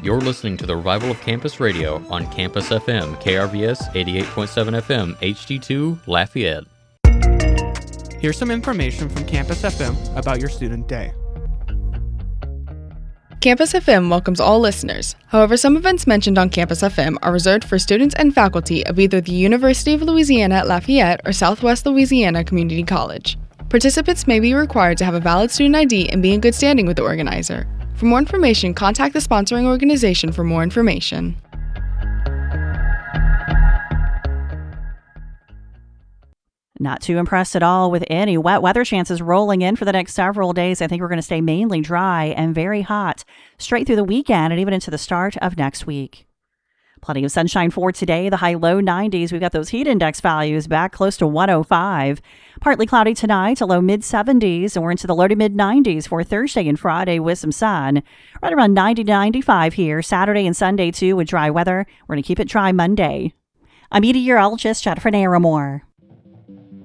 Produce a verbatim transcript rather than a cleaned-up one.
You're listening to the Revival of Campus Radio on Campus F M, K R V S eighty-eight point seven F M, H D two, Lafayette. Here's some information from Campus F M about your student day. Campus F M welcomes all listeners. However, some events mentioned on Campus F M are reserved for students and faculty of either the University of Louisiana at Lafayette or Southwest Louisiana Community College. Participants may be required to have a valid student I D and be in good standing with the organizer. For more information, contact the sponsoring organization for more information. Not too impressed at all with any wet weather chances rolling in for the next several days. I think we're going to stay mainly dry and very hot straight through the weekend and even into the start of next week. Plenty of sunshine for today. The high low nineties. We've got those heat index values back close to one oh five. Partly cloudy tonight, a low mid seventies, and we're into the low to mid nineties for Thursday and Friday with some sun. Right around ninety to ninety-five here. Saturday and Sunday too with dry weather. We're going to keep it dry Monday. I'm meteorologist Jennifer Naramore.